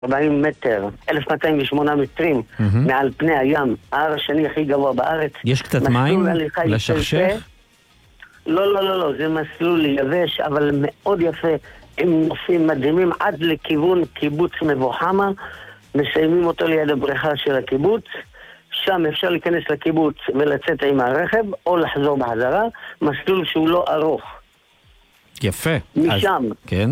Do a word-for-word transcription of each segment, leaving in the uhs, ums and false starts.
ארבעים מטר, אלף מאתיים ושמונה מטרים mm-hmm. מעל פני הים, ההר השני הכי גבוה בארץ. יש קצת מים לשכשך? לא, לא, לא, לא, זה מסלול יבש, אבל מאוד יפה, עם נופים מדהימים עד לכיוון קיבוץ מבוחמה, מסיימים אותו ליד הבריכה של הקיבוץ, שם אפשר להיכנס לקיבוץ ולצאת עם הרכב, או לחזור בחזרה, מסלול שהוא לא ארוך. יפה. משם. אז, כן.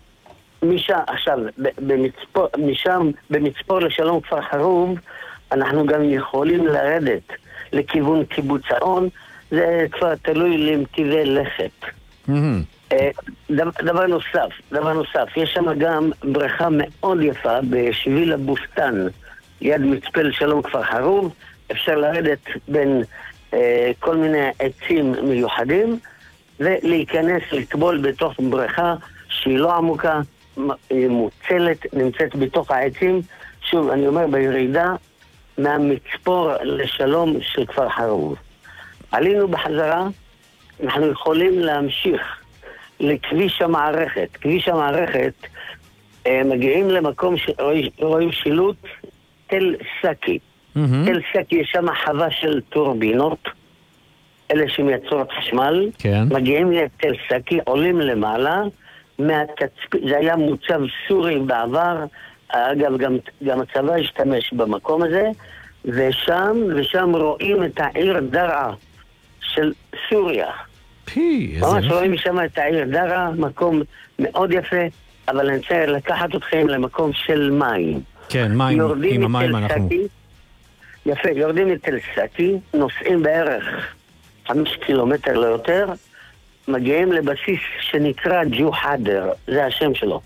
משם, עכשיו, במצפור, משם, במצפור לשלום כפר חרוב, אנחנו גם יכולים לרדת לכיוון קיבוץ האון, זה כבר תלוי למטיבי לכת. Mm-hmm. דבר, דבר נוסף, דבר נוסף, יש שם גם בריכה מאוד יפה בשביל הבוסטן, ליד מצפה לשלום כפר חרוב, אפשר לרדת בין אה, כל מיני עצים מיוחדים, ולהיכנס, לטבול בתוך בריכה שהיא לא עמוקה, היא מוצלת, נמצאת בתוך העצים, שוב, אני אומר, בירידה מהמצפור לשלום של כפר חרוב. עלינו בחזרה, אנחנו יכולים להמשיך לכביש המערכת. כביש המערכת, אה, מגיעים למקום שרואים שילוט תל סקי. Mm-hmm. תל סקי, יש שם חווה של טורבינות, אלה שמייצרות חשמל, כן. מגיעים לתל סקי, עולים למעלה, מהתצפית, זה היה מוצב סורי בעבר, אגב גם, גם הצבא השתמש במקום הזה, ושם, ושם רואים את העיר דרעה של סוריה. פי, ממש רואים שם את העיר דרעה, מקום מאוד יפה, אבל אני רוצה לקחת אתכם למקום של מים. כן, מים, עם המים אנחנו. סקי, יפה, יורדים מתל סקי, נוסעים בערך חמיש קילומטר לא יותר, מגיעים לבסיס שנקרא ג'ו חדר, זה השם שלו.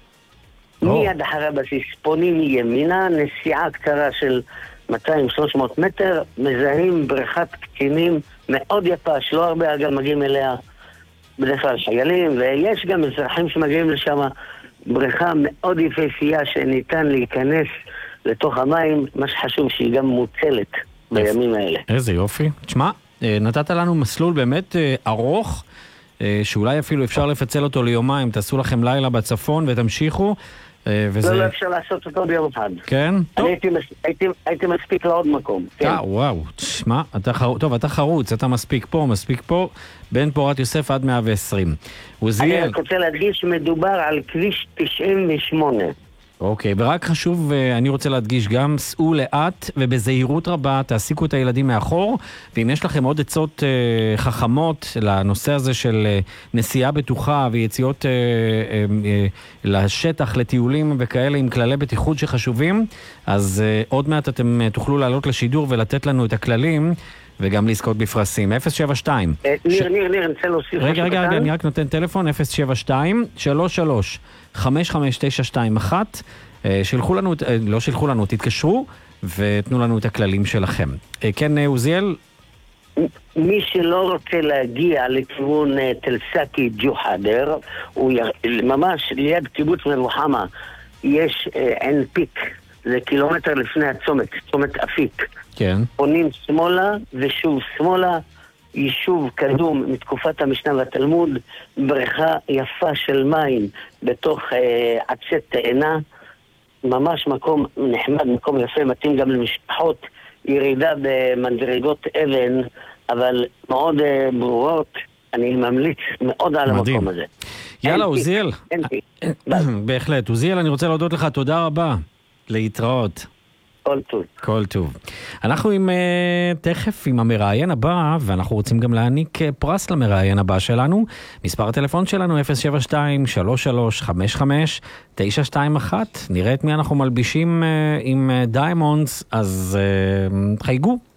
Oh. מיד אחרי הבסיס פונים ימינה, נסיעה קצרה של מאתיים שלוש מאות מטר, מזהים בריכת קצינים מאוד יפה, שלא הרבה אגב מגיעים אליה בדרך כלל חיילים, ויש גם אזרחים שמגיעים לשם, בריכה מאוד יפהפייה שניתן להיכנס לתוך המים, מה שחשוב שהיא גם מוצלת בימים האלה. איזה יופי. תשמע, נתת לנו מסלול באמת ארוך, שאולי אפילו אפשר לפצל אותו ליומיים, תעשו לכם לילה בצפון ותמשיכו. וזה... לא, לא אפשר לעשות אותו ביום אחד. כן? אני הייתי, הייתי, הייתי מספיק לעוד מקום. כן. אה, וואו, תשמע, אתה חר... טוב, אתה חרוץ, אתה מספיק פה, מספיק פה, בין פורת יוסף עד מאה ועשרים. עוזיאל... אני רק רוצה להדגיש שמדובר על כביש תשעים ושמונה. אוקיי, ורק חשוב, אני רוצה להדגיש גם, סעו לאט ובזהירות רבה, תעסיקו את הילדים מאחור, ואם יש לכם עוד עצות אה, חכמות לנושא הזה של אה, נסיעה בטוחה ויציאות אה, אה, אה, לשטח, לטיולים וכאלה עם כללי בטיחות שחשובים, אז אה, עוד מעט אתם אה, תוכלו לעלות לשידור ולתת לנו את הכללים, וגם לזכות בפרסים. אפס שבע שתיים ניר, ניר, ניר, אני רוצה להוסיף. רגע, רגע, רגע, אני רק נותן טלפון, אפס שבע שתיים שלוש שלוש חמש חמש תשע שתיים אחת. שלחו לנו, לא שלחו לנו, תתקשרו ותנו לנו את הכללים שלכם. כן, עוזיאל? מי שלא רוצה להגיע לכיוון תל סקי ג'ו חדר, הוא ממש ליד קיבוץ מבוחמה, יש עין פיק, זה קילומטר לפני הצומת, צומת אפיק. כן. פונים שמאלה ושוב שמאלה, יישוב קדום מתקופת המשנה והתלמוד, בריכה יפה של מים בתוך אה, עצי תאנה, ממש מקום נחמד, מקום יפה, מתאים גם למשפחות, ירידה במדרגות אבן, אבל מאוד אה, ברורות, אני ממליץ מאוד על מדהים. המקום הזה. יאללה, עוזיאל. בהחלט. עוזיאל, אני רוצה להודות לך, תודה רבה. להתראות. כל טוב. כל טוב. אנחנו עם, uh, תכף עם המראיין הבא, ואנחנו רוצים גם להעניק uh, פרס למראיין הבא שלנו. מספר הטלפון שלנו אפס שבע שתיים שלוש שלוש חמש חמש תשע שתיים אחת. נראה את מי אנחנו מלבישים uh, עם דיימונדס, uh, אז uh, חייגו.